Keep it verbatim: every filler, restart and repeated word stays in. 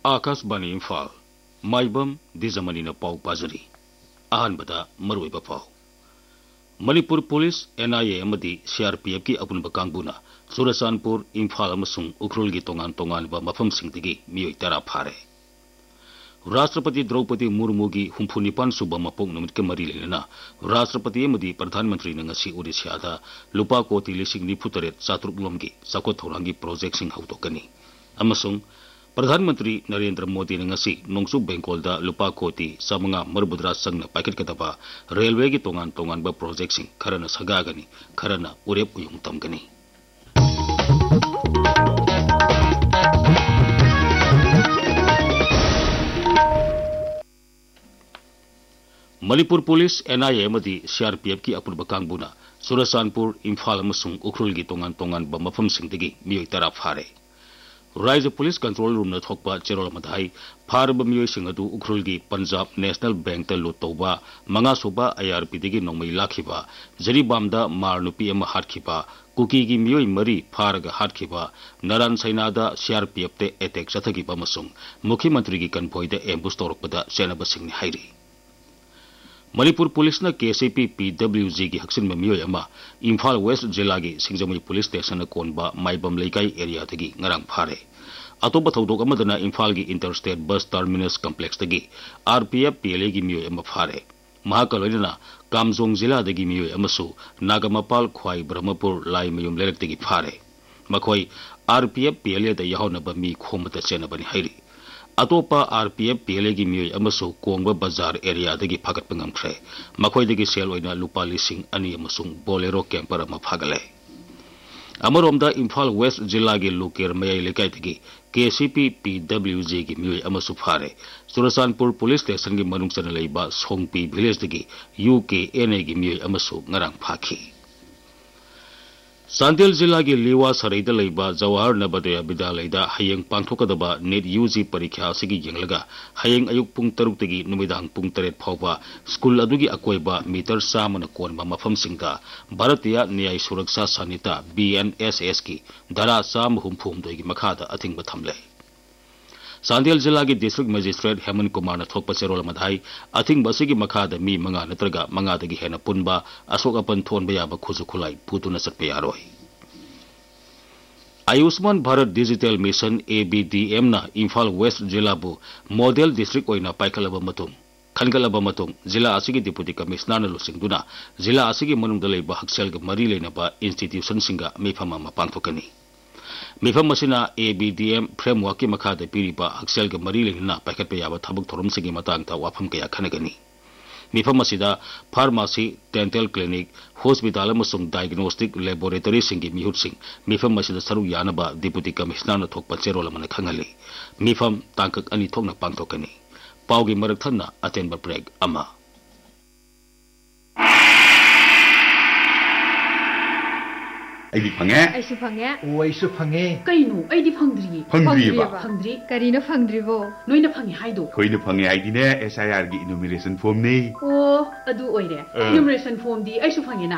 आकाशवाणी इम्फाल माइबम दिजमनीना पाउ पाजरी अहनबदा मरुइबा पाउ Manipur police N आई ए अमदी C R P F की अपुनबा कांगबुना चुरचानपुर इम्फाल अमसुंग उख्रुल की तोंगान तोंगानबा मफमसिंगदगी मियोय तरा फारे राष्ट्रपति द्रौपदी मुर्मू की हुम्फुनिपान सुबह मपोंग नुमित के मरी लेना राष्ट्रपति अमदी प्रधानमंत्री नंगसी ओडिशादा लुपा कोटी लिसिंग निफु तरेट चातुरुक लोमगी चाकोत थौरांगी प्रोजेक्ट सिंग हौदोकनी अमसुंग प्रधानमंत्री नरेंद्र मोदी नंगसी नोंगसु बेंगोलदा लुपा कोटी समंगा मरबुद्रा संगना पाइकटकदबा रेलवे की तोंगान तोंगानबा प्रोजेक्ट सिंग खरना सगागनी खरना उरेप उयुंग तमगनी मणिपुर पुलिस एन आई ए सी आर पी एफ की अपुनबा कांगबुना चुरचानपुर इम्फाल अमसुंग उख्रुल की तोंगान तोंगानबा मफमसिंगदगी मियोय तरा फारे राज्य पुलिस कंट्रोल रूम न थोकपा चेरोल मधाई फारब मियोयसिंग अदु उख्रुल की पंजाब नेशनल बैंक लूट तौबा मंगा सुबा आई आर पी दगी नोंमई लाखिबा जरीबामदा मार नुपी अमा हाटखिबा कुकी की मियोय मरी फारग हाटखिबा Naran सैनादा C R P F ते अटैक चथगिबा मसुंग मुख्यमंत्री की कन्फोइदा एम्बुस तौरपदा सेनाबसिंगनि हाइरी मणिपुर पुलिस ने के C P P W G की हक्सिन में मियोय अमा इम्फाल वेस्ट जिला की सिंगजमई police station कोनबा Maibam लेकाई area तगी ngarang फारे अतोप थौदोक अमदना इम्फाल की interstate bus terminus complex तगी R P F P L A की मियोय अमा फारे महाकलोइना कामजोंग जिला दगी मियोय अमसु नागमपाल ख्वाई ब्रह्मपुर लाई मयुम लेरक तगी फारे मखोई R P F P L A दा याहोनबा मी खोमता चेनबनी हाइरी अतोपा R P F P L A की मियोय अमसु कोंगबा बाजार एरिया दगी फागत पंगमख्रे मखोइदगी सेल ओइना लुपा लिसिंग अनि अमसुंग बोलेरो कैंपर अमा फागले अमरोमदा इम्फाल वेस्ट जिला की लुकेर मयाई लेकाइदगी के C P P W G की मियोय अमसु फारे चुरचानपुर पुलिस स्टेशन की मनुंगचना लेबा सोंगपी विलेज दगी यू के एन ए की मियोय अमसु ngarang फाखी सांतेल जिला की लीवा सराइद लेबा जवाहर नवोदय विद्यालय हयेंग पांथोकदबा नेट यूजी परीक्षा असिगी येंगलगा हयेंग अयुक पुंग तरुक तगी नुमिदांग पुंग तरेट फाउबा स्कूल अदुगी अकोइबा मीटर चामन कोनबा मफमसिंगदा भारतीय न्याय सुरक्षा समिति बी एन एस एस की धारा चाम हुमफुमदोगी मखादा अथिंग थमले सांदेल जिला की डिस्ट्रिक्ट मजिस्ट्रेट हेमंत कुमार थोक चेरोल मधाई अथिंग बसिगी मखादा मी मंगा नत्रगा मंगादगी हेना पुनबा अशोक अपन थोनबा याबा खुजु खुलाई पुतुना चटपे यारोय Ayushman Bharat digital mission A B D M ना इम्फाल वेस्ट जिलाबु मॉडल डिस्ट्रिक्ट ओइना पाइखलबा मतुंग खनगलबा मतुंग जिला असिगी डिप्यूटी कमिश्नर न लुसिंगदुना जिला असिगी मनुंगदा लेबा हक्सेलगा मरी लेनबा इंस्टीट्यूशन सिंगा मिफम अमा पांथोकनी मिफम मसिना A B D M framework की मखादा पीरिबा हक्सेलगा मरी लेना पाइखतपे याबा थबक थोरमसिगी मतांगता वाफम कया खनगनी मिफम मसिदा pharmacy dental clinic hospital अमसुंग diagnostic laboratory सिंगी मिहुत सिंग मिफम मसिदा सरु यानबा डिप्यूटी कमिश्नर न थोकपा चेरोल मन खंगली मिफम तांकक अनि थोकना पांथोकनी पाउगी मरक थन्ना अटेंबा ब्रेक अमा अइदी fungi अइसु fungi O अइसु fungi कइनु अइदी फंगद्री फंगद्री फंगद्री करिनो फंगद्रीबो नोइना fungi हाइदो खोइनो fungi आइदिने S I R की इनुमरेशन फॉर्म ने ओ अदु ओइरे इनुमरेशन फॉर्म दी अइसु फंगे ना